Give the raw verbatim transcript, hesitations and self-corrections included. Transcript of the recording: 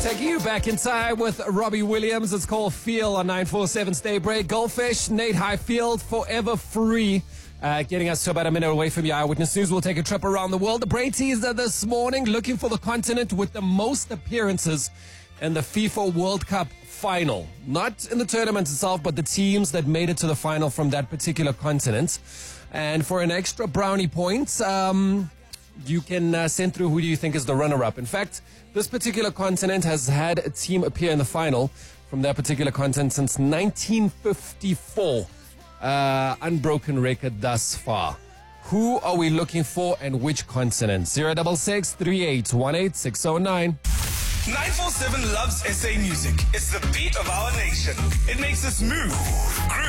Taking you back in time with Robbie Williams. It's called Feel on nine four seven Stay Break. Goldfish, Nate Highfield, Forever Free. Uh, getting us to about a minute away from your Eyewitness News. We'll take a trip around the world. The Brain teaser this morning, looking for the continent with the most appearances in the FIFA World Cup final. Not in the tournament itself, but the teams that made it to the final from that particular continent. And for an extra brownie point, um, you can uh, send through who do you think is the runner-up. In fact, this particular continent has had a team appear in the final from that particular continent since nineteen fifty-four. Uh, unbroken record thus far. Who are we looking for and which continent? zero six six, three eight one eight, six zero nine. nine four seven loves S A music. It's the beat of our nation. It makes us move, groove.